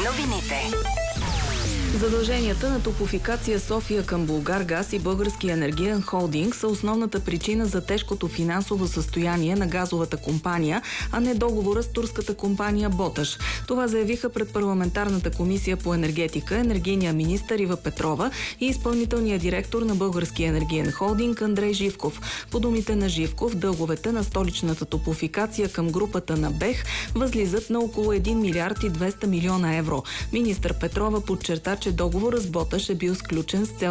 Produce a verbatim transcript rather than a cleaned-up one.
новините. Задълженията на Топлофикация София към Булгаргаз и Българския енергиен холдинг са основната причина за тежкото финансово състояние на газовата компания, а не договора с турската компания Боташ. Това заявиха пред парламентарната комисия по енергетика енергийния министър Ива Петрова и изпълнителният директор на Българския енергиен холдинг Андрей Живков. По думите на Живков, дълговете на столичната Топлофикация към групата на БЕХ възлизат на около един милиард и двеста милиона евро. Министър Петрова подчерта, че договорът с Боташ е бил сключен с цел